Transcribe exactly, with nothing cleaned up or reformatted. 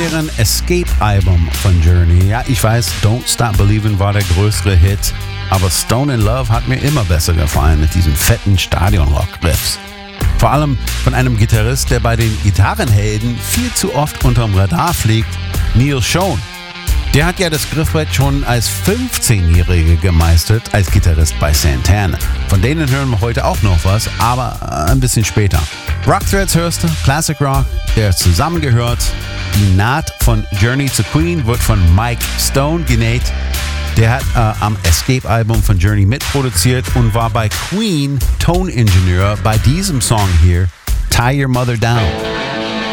deren Escape-Album von Journey. Ja, ich weiß, Don't Stop Believin' war der größere Hit, aber Stone in Love hat mir immer besser gefallen mit diesen fetten Stadion-Rock-Riffs. Vor allem von einem Gitarrist, der bei den Gitarrenhelden viel zu oft unterm Radar fliegt, Neil Schon. Der hat ja das Griffbrett schon als fünfzehnjähriger gemeistert als Gitarrist bei Santana. Von denen hören wir heute auch noch was, aber ein bisschen später. Rock Threads hörst du, Classic Rock, der zusammengehört. Die Naht von Journey to Queen wird von Mike Stone genäht. Der hat äh, am Escape-Album von Journey mitproduziert und war bei Queen Toningenieur bei diesem Song hier, Tie Your Mother Down.